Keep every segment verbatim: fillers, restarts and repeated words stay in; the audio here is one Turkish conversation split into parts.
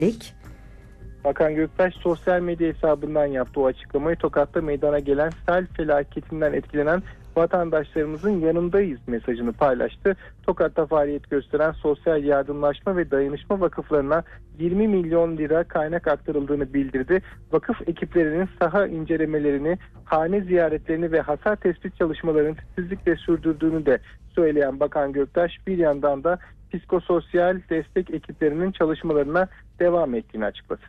Bakan Göktaş sosyal medya hesabından yaptığı o açıklamayı, Tokat'ta meydana gelen sel felaketinden etkilenen vatandaşlarımızın yanındayız mesajını paylaştı. Tokat'ta faaliyet gösteren sosyal yardımlaşma ve dayanışma vakıflarına yirmi milyon lira kaynak aktarıldığını bildirdi. Vakıf ekiplerinin saha incelemelerini, hane ziyaretlerini ve hasar tespit çalışmalarını titizlikle sürdürdüğünü de söyleyen Bakan Göktaş bir yandan da psikososyal destek ekiplerinin çalışmalarına devam ettiğini açıkladı.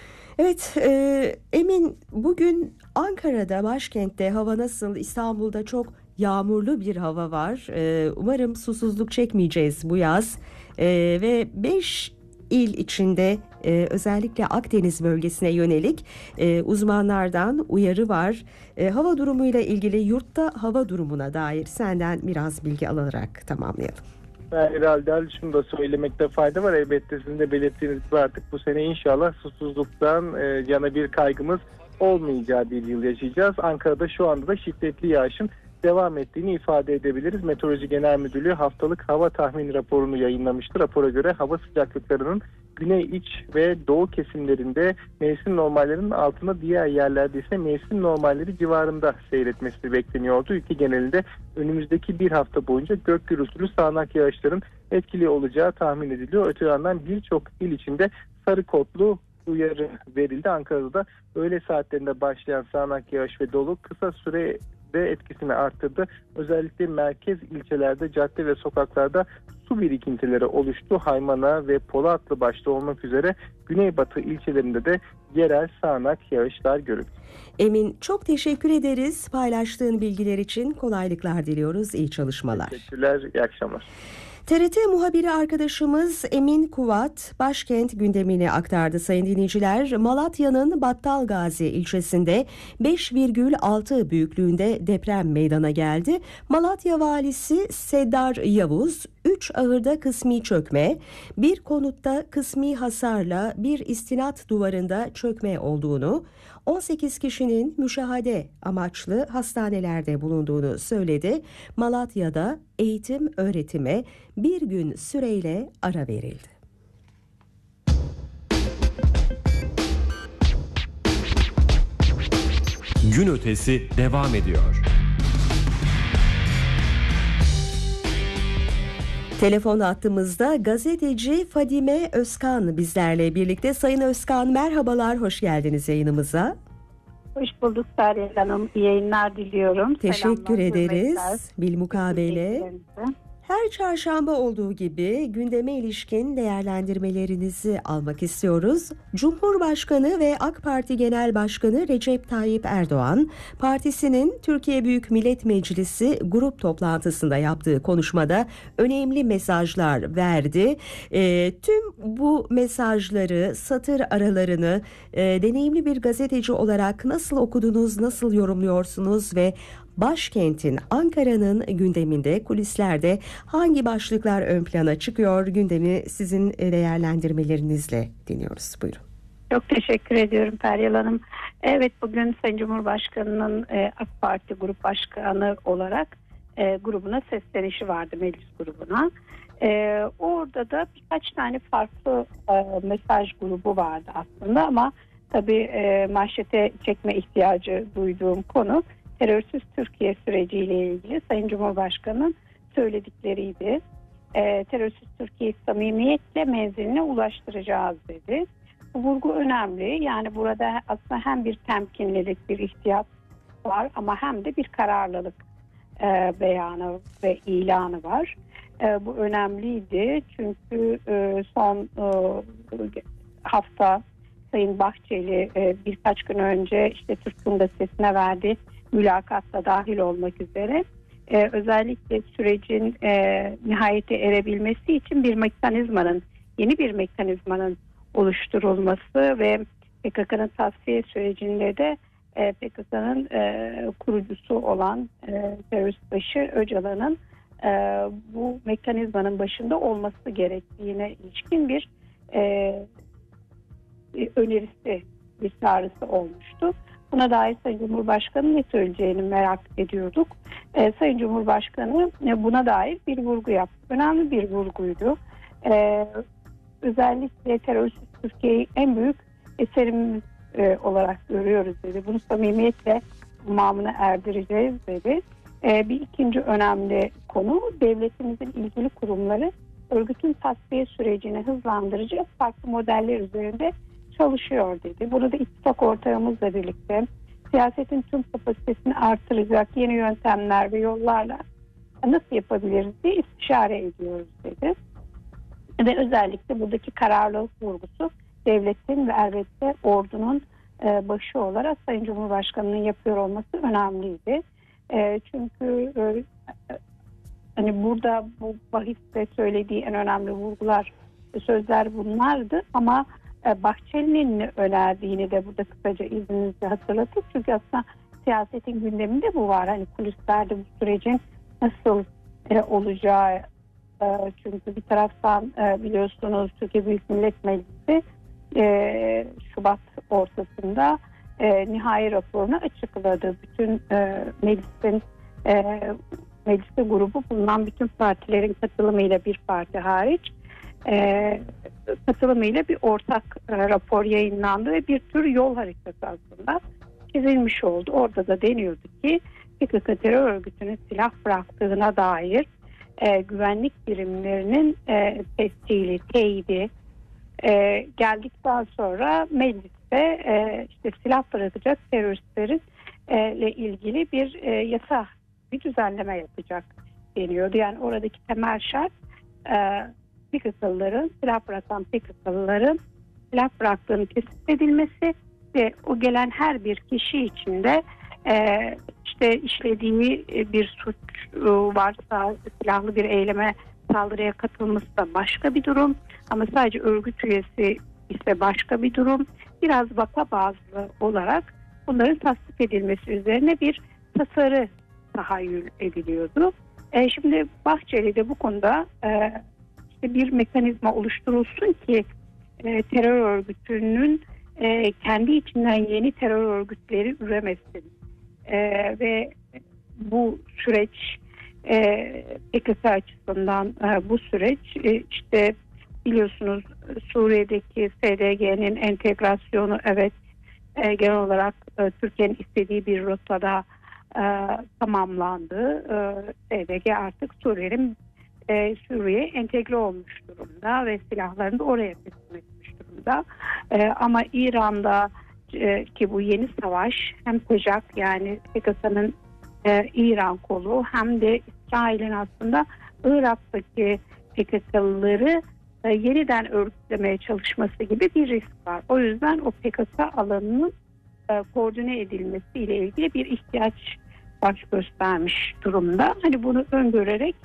Evet, e, Emin, bugün Ankara'da, başkentte hava nasıl? İstanbul'da çok yağmurlu bir hava var. E, umarım susuzluk çekmeyeceğiz bu yaz. E, ve beş il içinde e, özellikle Akdeniz bölgesine yönelik e, uzmanlardan uyarı var. E, hava durumuyla ilgili yurtta hava durumuna dair senden biraz bilgi alarak tamamlayalım. Herhalde şunu da söylemekte fayda var. Elbette sizin de belirttiğiniz gibi artık bu sene inşallah susuzluktan e, yana bir kaygımız olmayacağı bir yıl yaşayacağız. Ankara'da şu anda da şiddetli yağışın devam ettiğini ifade edebiliriz. Meteoroloji Genel Müdürlüğü haftalık hava tahmini raporunu yayınlamıştı. Rapora göre hava sıcaklıklarının güney iç ve doğu kesimlerinde mevsim normallerinin altında, diğer yerlerde ise mevsim normalleri civarında seyretmesi bekleniyordu. Ülke genelinde önümüzdeki bir hafta boyunca gök gürültülü sağanak yağışların etkili olacağı tahmin ediliyor. Öte yandan birçok il içinde sarı kodlu uyarı verildi. Ankara'da da öğle saatlerinde başlayan sağanak yağış ve dolu kısa süre de etkisini arttırdı. Özellikle merkez ilçelerde, cadde ve sokaklarda su birikintileri oluştu. Haymana ve Polatlı başta olmak üzere güneybatı ilçelerinde de yerel sağanak yağışlar görüldü. Emin, çok teşekkür ederiz. Paylaştığın bilgiler için kolaylıklar diliyoruz. İyi çalışmalar. Teşekkürler, iyi akşamlar. T R T muhabiri arkadaşımız Emin Kuvat başkent gündemini aktardı sayın dinleyiciler. Malatya'nın Battalgazi ilçesinde beş virgül altı büyüklüğünde deprem meydana geldi. Malatya valisi Seddar Yavuz, üç ahırda kısmi çökme, bir konutta kısmi hasarla bir istinat duvarında çökme olduğunu, on sekiz kişinin müşahede amaçlı hastanelerde bulunduğunu söyledi. Malatya'da eğitim öğretime bir gün süreyle ara verildi. Gün ötesi devam ediyor. Telefon hattımızda gazeteci Fadime Özkan bizlerle birlikte. Sayın Özkan, merhabalar, hoş geldiniz yayınımıza. Hoş bulduk Feryal Hanım. İyi yayınlar diliyorum. Teşekkür Selamlar, ederiz. Bilmukabele. Her çarşamba olduğu gibi gündeme ilişkin değerlendirmelerinizi almak istiyoruz. Cumhurbaşkanı ve AK Parti Genel Başkanı Recep Tayyip Erdoğan, partisinin Türkiye Büyük Millet Meclisi grup toplantısında yaptığı konuşmada önemli mesajlar verdi. E, tüm bu mesajları, satır aralarını e, deneyimli bir gazeteci olarak nasıl okudunuz, nasıl yorumluyorsunuz ve başkentin, Ankara'nın gündeminde, kulislerde hangi başlıklar ön plana çıkıyor? Gündemi sizin değerlendirmelerinizle dinliyoruz. Buyurun. Çok teşekkür ediyorum Feryal Hanım. Evet, bugün Sayın Cumhurbaşkanı'nın e, AK Parti Grup Başkanı olarak e, grubuna seslenişi vardı, meclis grubuna. E, orada da birkaç tane farklı e, mesaj grubu vardı aslında, ama tabii e, manşete çekme ihtiyacı duyduğum konu terörsüz Türkiye süreciyle ilgili Sayın Cumhurbaşkanı'nın söyledikleriydi. E, terörsüz Türkiye'yi samimiyetle menziline ulaştıracağız dedi. Bu vurgu önemli. Yani burada aslında hem bir temkinlilik, bir ihtiyat var, ama hem de bir kararlılık e, beyanı ve ilanı var. E, bu önemliydi. Çünkü e, son e, hafta Sayın Bahçeli e, birkaç gün önce işte Türk Gazetesi'ne verdiği mülakatta dahil olmak üzere e, özellikle sürecin e, nihayete erebilmesi için bir mekanizmanın, yeni bir mekanizmanın oluşturulması ve P K K'nın tasfiye sürecinde de e, P K K'nın e, kurucusu olan e, terörist başı Öcalan'ın e, bu mekanizmanın başında olması gerektiğine ilişkin bir e, önerisi, bir çağrısı olmuştu. Buna dair Sayın Cumhurbaşkanı ne söyleyeceğini merak ediyorduk. Ee, Sayın Cumhurbaşkanı buna dair bir vurgu yaptı. Önemli bir vurguydu. Ee, özellikle terörsüz Türkiye'yi en büyük eserimiz e, olarak görüyoruz dedi. Bunu samimiyetle tamamını erdireceğiz dedi. E, bir ikinci önemli konu, devletimizin ilgili kurumları örgütün tasfiye sürecini hızlandırıcı farklı modeller üzerinde çalışıyor dedi. Bunu da ittifak ortağımızla birlikte siyasetin tüm kapasitesini artıracak yeni yöntemler ve yollarla nasıl yapabiliriz diye istişare ediyoruz dedi. Ve özellikle buradaki kararlılık vurgusu devletin ve elbette ordunun e, başı olarak Sayın Cumhurbaşkanı'nın yapıyor olması önemliydi. E, çünkü e, hani burada bu bahiste söylediği en önemli vurgular, sözler bunlardı ama e, Bahçeli'nin ne önerdiğini de burada kısaca izninizle hatırlatıp, çünkü aslında siyasetin gündeminde bu var. Hani kulislerde bu sürecin nasıl e, olacağı, e, çünkü bir taraftan e, biliyorsunuz Türkiye Büyük Millet Meclisi e, Şubat ortasında e, nihai raporunu açıkladı. Bütün e, meclisin e, mecliste grubu bulunan bütün partilerin katılımıyla, bir parti hariç e, katılımıyla bir ortak e, rapor yayınlandı ve bir tür yol haritası aslında çizilmiş oldu. Orada da deniyordu ki P K K terör örgütünün silah bıraktığına dair e, güvenlik birimlerinin e, tescili, teyidi e, geldikten sonra mecliste e, işte silah bırakacak teröristlerin e, ile ilgili bir e, yasa, bir düzenleme yapacak deniyordu. Yani oradaki temel şart e, P K K'lıların, silah bırakan P K K'lıların silah bıraktığını tespit edilmesi ve o gelen her bir kişi için de e, işte işlediği bir suç varsa, silahlı bir eyleme, saldırıya katılması da başka bir durum. Ama sadece örgüt üyesi ise başka bir durum. Biraz vaka bazlı olarak bunların tasdik edilmesi üzerine bir tasarı tahayyül ediliyordu. E, şimdi Bahçeli de bu konuda e, işte bir mekanizma oluşturulsun ki e, terör örgütünün e, kendi içinden yeni terör örgütleri üremesin. E, ve bu süreç e, P K K açısından e, bu süreç e, işte biliyorsunuz Suriye'deki S D G'nin entegrasyonu, evet e, genel olarak e, Türkiye'nin istediği bir rotada e, tamamlandı. E, S D G artık Suriye'nin e, Suriye'ye entegre olmuş durumda ve silahlarını da oraya teslim etmiş durumda. E, ama İran'da e, ki bu yeni savaş hem P J A K, yani P K K'nın e, İran kolu, hem de İsrail'in aslında Irak'taki P K K'lıları e, yeniden örgütlemeye çalışması gibi bir risk var. O yüzden o P K K alanının e, koordine edilmesi ile ilgili bir ihtiyaç baş göstermiş durumda. Hani bunu öngörerek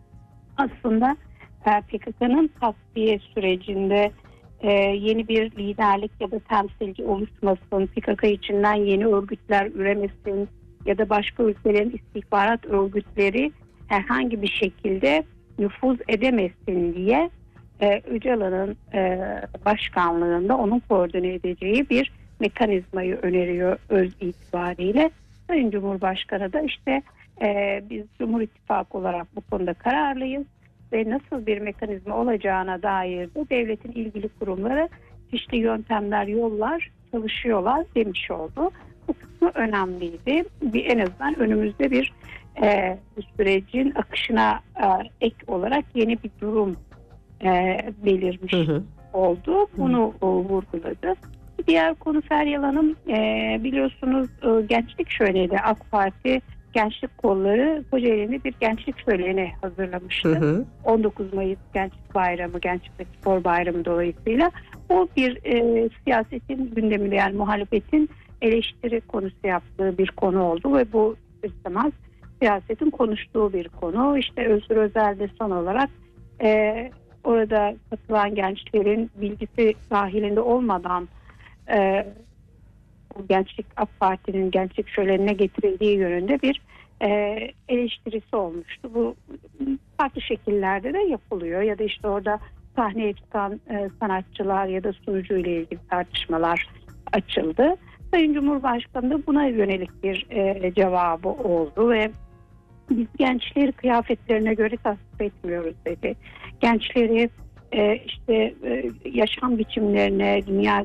aslında e, P K K'nın tasfiye sürecinde e, yeni bir liderlik ya da temsilci oluşmasın, P K K içinden yeni örgütler üremesin ya da başka ülkelerin istihbarat örgütleri herhangi bir şekilde nüfuz edemesin diye e, Öcalan'ın e, başkanlığında onun koordine edeceği bir mekanizmayı öneriyor öz itibariyle. Sayın Cumhurbaşkanı da işte e, biz Cumhur İttifakı olarak bu konuda kararlıyız ve nasıl bir mekanizma olacağına dair de devletin ilgili kurumları çeşitli yöntemler, yollar çalışıyorlar demiş oldu. Bu kısmı önemliydi. Bir, en azından önümüzde bir e, sürecin akışına e, ek olarak yeni bir durum e, belirmiş hı hı. oldu. Bunu hı. vurguladı. Diğer konu Feryal Hanım, e, biliyorsunuz e, gençlik şöleni, AK Parti gençlik kolları Kocaeli'nde bir gençlik şöleni hazırlamıştı. Hı hı. on dokuz Mayıs Gençlik Bayramı, Gençlik ve Spor Bayramı dolayısıyla o bir e, siyasetin gündeminde, yani muhalefetin eleştiri konusu yaptığı bir konu oldu ve bu istemez siyasetin konuştuğu bir konu. İşte Özgür Özel de son olarak e, orada katılan gençlerin bilgisi dahilinde olmadan e, bu gençlik AK Parti'nin gençlik şölenine getirildiği yönünde bir e, eleştirisi olmuştu. Bu farklı şekillerde de yapılıyor ya da işte orada sahneye çıkan e, sanatçılar ya da sunucu ile ilgili tartışmalar açıldı. Sayın Cumhurbaşkanı da buna yönelik bir e, cevabı oldu ve biz gençleri kıyafetlerine göre tasvip etmiyoruz dedi. Gençleri e, işte e, yaşam biçimlerine, dünya